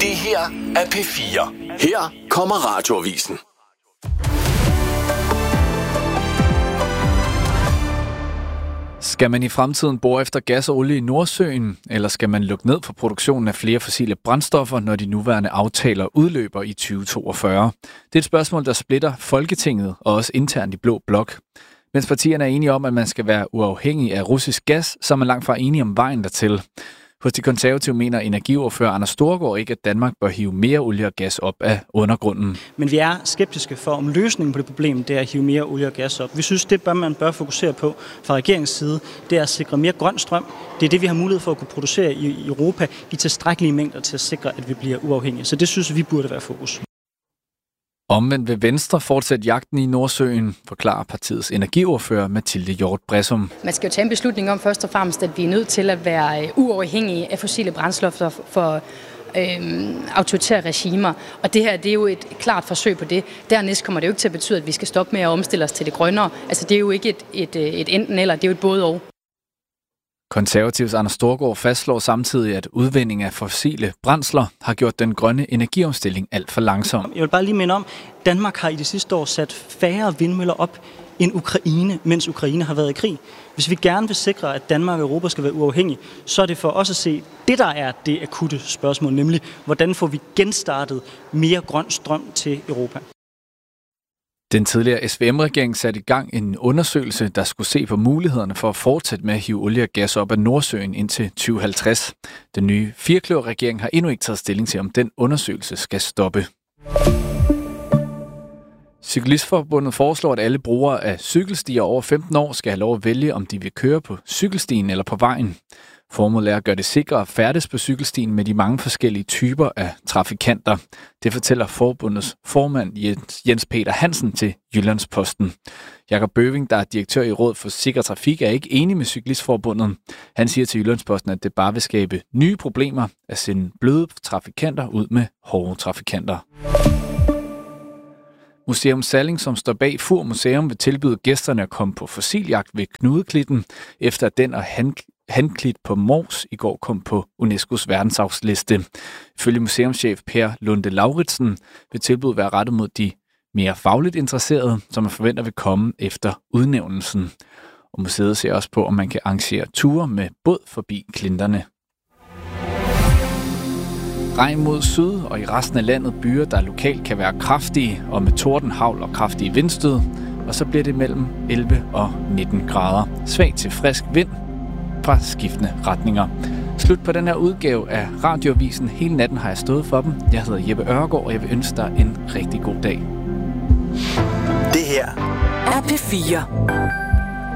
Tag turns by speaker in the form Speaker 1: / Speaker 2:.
Speaker 1: Det her er P4. Her kommer Radioavisen.
Speaker 2: Skal man i fremtiden bore efter gas og olie i Nordsøen, eller skal man lukke ned for produktionen af flere fossile brændstoffer, når de nuværende aftaler udløber i 2042? Det er et spørgsmål, der splitter Folketinget og også internt i Blå Blok. Mens partierne er enige om, at man skal være uafhængig af russisk gas, så er man langt fra enige om vejen dertil. Hos de konservative mener energiordfører Anders Storgård ikke, at Danmark bør hive mere olie og gas op af undergrunden.
Speaker 3: Men vi er skeptiske for, om løsningen på det problem, det er at hive mere olie og gas op. Vi synes, det man bør fokusere på fra regeringens side, det er at sikre mere grøn strøm. Det er det, vi har mulighed for at kunne producere i Europa i tilstrækkelige mængder til at sikre, at vi bliver uafhængige. Så det synes vi burde være fokus.
Speaker 2: Omvendt vil Venstre fortsætte jagten i Nordsøen, forklarer partiets energiordfører Mathilde Hjort Bressum.
Speaker 4: Man skal jo tage en beslutning om først og fremmest, at vi er nødt til at være uafhængige af fossile brændstoffer for autoritære regimer. Og det her, det er jo et klart forsøg på det. Dernæst kommer det jo ikke til at betyde, at vi skal stoppe med at omstille os til det grønnere. Altså det er jo ikke et enten eller, det er jo et både og.
Speaker 2: Konservativs Anders Storgård fastslår samtidig, at udvinding af fossile brændsler har gjort den grønne energiomstilling alt for langsom.
Speaker 3: Jeg vil bare lige minde om, at Danmark har i de sidste år sat færre vindmøller op end Ukraine, mens Ukraine har været i krig. Hvis vi gerne vil sikre, at Danmark og Europa skal være uafhængige, så er det for os at se det, der er det akutte spørgsmål, nemlig hvordan får vi genstartet mere grøn strøm til Europa.
Speaker 2: Den tidligere SVM-regering satte i gang en undersøgelse, der skulle se på mulighederne for at fortsætte med at hive olie og gas op af Nordsøen indtil 2050. Den nye firkløver-regering har endnu ikke taget stilling til, om den undersøgelse skal stoppe. Cyklistforbundet foreslår, at alle brugere af cykelstier over 15 år skal have lov at vælge, om de vil køre på cykelstien eller på vejen. Formålet er at gøre det sikkert at færdes på cykelstien med de mange forskellige typer af trafikanter. Det fortæller forbundets formand Jens Peter Hansen til Jyllandsposten. Jakob Bøving, der er direktør i Råd for Sikker Trafik, er ikke enig med Cyklistforbundet. Han siger til Jyllandsposten, at det bare vil skabe nye problemer at sende bløde trafikanter ud med hårde trafikanter. Museum Salling, som står bag Fur Museum, vil tilbyde gæsterne at komme på fossiljagt ved Knudeklitten, efter at den og Hanklit på Mors i går kom på UNESCO's verdensarvsliste. Ifølge museumschef Per Lunde Lauritsen vil tilbuddet være rettet mod de mere fagligt interesserede, som man forventer vil komme efter udnævnelsen. Og museet ser også på, om man kan arrangere ture med båd forbi klinterne. Regn mod syd og i resten af landet byer, der lokalt kan være kraftige og med torden, hagl og kraftige vindstød. Og så bliver det mellem 11 og 19 grader. Svag til frisk vind fra skiftende retninger. Slut på den her udgave af Radioavisen. Hele natten har jeg stået for dem. Jeg hedder Jeppe Ørgaard, og jeg vil ønske dig en rigtig god dag.
Speaker 1: Det her
Speaker 5: er P4.